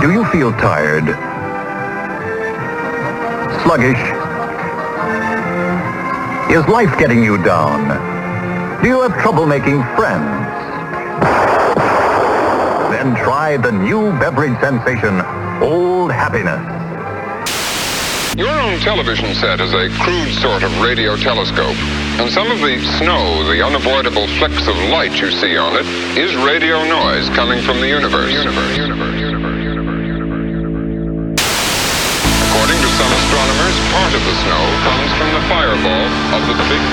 Do you feel tired? Sluggish? Is life getting you down? Do you have trouble making friends? Then try the new beverage sensation, Old Happiness. Your own television set is a crude sort of radio telescope, and some of the snow, the unavoidable flecks of light you see on it, is radio noise coming from the universe. According to some astronomers, part of the snow comes from the fireball of the Big